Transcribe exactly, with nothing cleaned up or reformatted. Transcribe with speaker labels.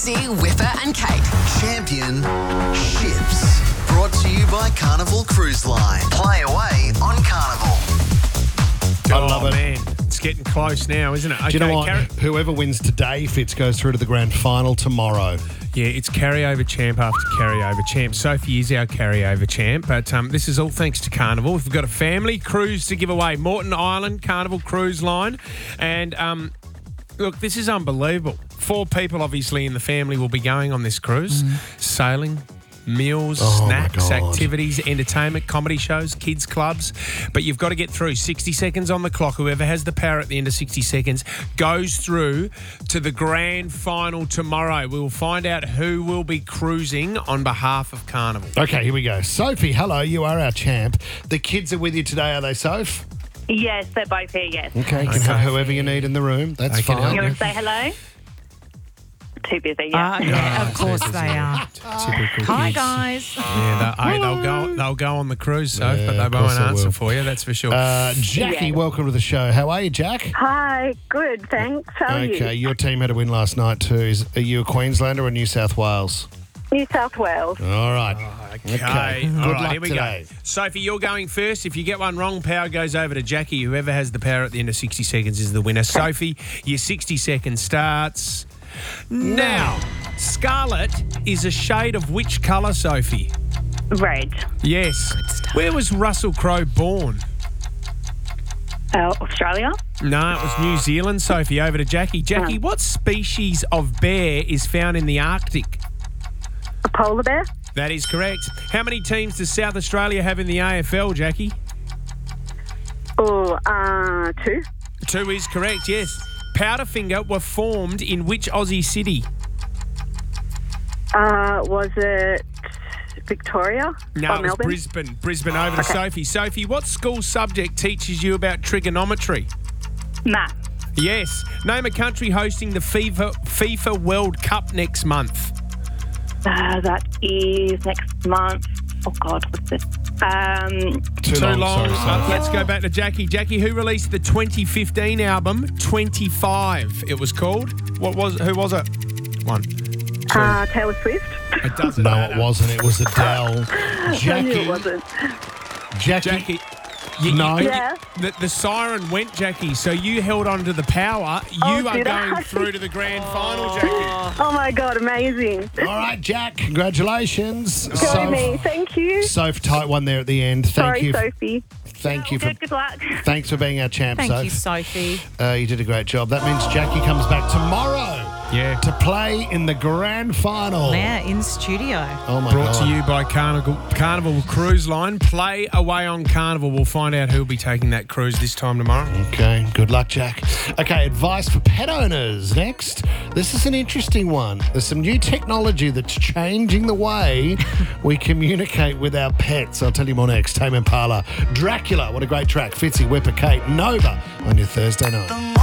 Speaker 1: Fitzy, Whipper and Kate.
Speaker 2: Champion Ships. Brought to you by Carnival Cruise Line. Play away on Carnival.
Speaker 3: I love
Speaker 4: oh,
Speaker 3: it.
Speaker 4: man. It's getting close now, isn't it? Okay,
Speaker 3: Do you know what?
Speaker 4: carry-
Speaker 3: Whoever wins today, Fitz, goes through to the grand final tomorrow.
Speaker 4: Yeah, it's carryover champ after carryover champ. Sophie is our carryover champ, but um, this is all thanks to Carnival. We've got a family cruise to give away. Moreton Island, Carnival Cruise Line. And um, look, this is unbelievable. Four people, obviously, in the family will be going on this cruise. Mm. Sailing, meals,
Speaker 3: Oh, my
Speaker 4: snacks,
Speaker 3: God.
Speaker 4: activities, entertainment, comedy shows, kids clubs. But you've got to get through sixty seconds on the clock. Whoever has the power at the end of sixty seconds goes through to the grand final tomorrow. We will find out who will be cruising on behalf of Carnival.
Speaker 3: Okay, here we go. Sophie, hello. You are our champ. The kids are with you today, are they, Soph?
Speaker 5: Yes, they're both here, yes.
Speaker 3: Okay, you can
Speaker 4: Okay.
Speaker 3: have whoever you need in the room. That's
Speaker 4: Okay,
Speaker 3: fine.
Speaker 5: You want to say hello? Too busy, yeah.
Speaker 6: Uh, yeah,
Speaker 4: Oh,
Speaker 6: of course
Speaker 4: so
Speaker 6: they are.
Speaker 4: Typical
Speaker 6: Hi,
Speaker 4: kids.
Speaker 6: guys.
Speaker 4: Yeah, they, hey, they'll go. They'll go on the cruise, Soph,
Speaker 3: Yeah,
Speaker 4: but
Speaker 3: of
Speaker 4: they
Speaker 3: course
Speaker 4: won't
Speaker 3: they
Speaker 4: answer
Speaker 3: will.
Speaker 4: for you. That's for sure.
Speaker 3: Uh, Jackie,
Speaker 5: Yeah.
Speaker 3: welcome to the show. How are you, Jack?
Speaker 5: Hi, good, thanks. How are
Speaker 3: Okay,
Speaker 5: you?
Speaker 3: your team had a win last night too. Is Are you a Queenslander or New South Wales?
Speaker 5: New South Wales.
Speaker 3: All right.
Speaker 4: Okay.
Speaker 3: Okay.
Speaker 4: All
Speaker 3: Good
Speaker 4: right,
Speaker 3: luck
Speaker 4: here we
Speaker 3: today.
Speaker 4: go. Sophie, you're going first. If you get one wrong, power goes over to Jackie. Whoever has the power at the end of sixty seconds is the winner. Sophie, your sixty seconds starts now. Scarlet is a shade of which colour, Sophie?
Speaker 5: Red.
Speaker 4: Yes. Where was Russell Crowe born?
Speaker 5: Uh, Australia.
Speaker 4: No, it was New Zealand. Sophie, over to Jackie. Jackie, what species of bear is found in the Arctic?
Speaker 5: A polar bear.
Speaker 4: That is correct. How many teams does South Australia have in the A F L, Jackie?
Speaker 5: Oh, uh, two.
Speaker 4: Two is correct, yes. Powderfinger were formed in which Aussie city?
Speaker 5: Uh, was it Victoria?
Speaker 4: No,
Speaker 5: or
Speaker 4: it was
Speaker 5: Melbourne?
Speaker 4: Brisbane. Brisbane over to Sophie. Sophie, what school subject teaches you about trigonometry?
Speaker 5: Math.
Speaker 4: Yes. Name a country hosting the FIFA, FIFA World Cup next month.
Speaker 5: Uh, that is next month. Oh, God, what's it? Um,
Speaker 3: Too,
Speaker 4: Too
Speaker 3: long.
Speaker 4: long.
Speaker 3: Sorry,
Speaker 4: Uh,
Speaker 3: Soph.
Speaker 4: let's go back to Jackie. Jackie, who released the twenty fifteen album twenty-five? It was called. What was? Who was it? One. Two.
Speaker 5: uh, Taylor Swift.
Speaker 4: It doesn't
Speaker 3: No,
Speaker 4: matter.
Speaker 3: it wasn't. It was Adele.
Speaker 5: I knew
Speaker 3: Jackie.
Speaker 5: it wasn't.
Speaker 3: Jackie.
Speaker 4: Jackie. You,
Speaker 3: No.
Speaker 4: you-
Speaker 5: Yeah.
Speaker 4: The, the siren went, Jackie, so you held on to the power. You
Speaker 5: Oh,
Speaker 4: are
Speaker 5: did
Speaker 4: going
Speaker 5: I?
Speaker 4: through to the grand final, Jackie.
Speaker 5: Oh, my God, amazing.
Speaker 3: All right, Jack. Congratulations.
Speaker 5: Go
Speaker 3: Soph-
Speaker 5: me. Thank you.
Speaker 3: Soph, tight one there at the end. Thank
Speaker 5: Sorry,
Speaker 3: you.
Speaker 5: Sophie.
Speaker 3: Thank you for.
Speaker 5: Good, good luck.
Speaker 3: Thanks for being our champ,
Speaker 6: Thank
Speaker 3: Soph.
Speaker 6: you, Sophie.
Speaker 3: Uh, you did a great job. That means Jackie comes back tomorrow
Speaker 4: Yeah.
Speaker 3: to play in the grand final.
Speaker 6: Yeah, in studio.
Speaker 3: Oh my
Speaker 4: Brought
Speaker 3: god!
Speaker 4: to you by Carnival, Carnival Cruise Line. Play away on Carnival. We'll find out who'll be taking that cruise this time tomorrow.
Speaker 3: Okay, good luck, Jack. Okay, advice for pet owners next. This is an interesting one. There's some new technology that's changing the way we communicate with our pets. I'll tell you more next. Tame Impala, Dracula. What a great track. Fitzy, Whipper, Kate, Nova on your Thursday night.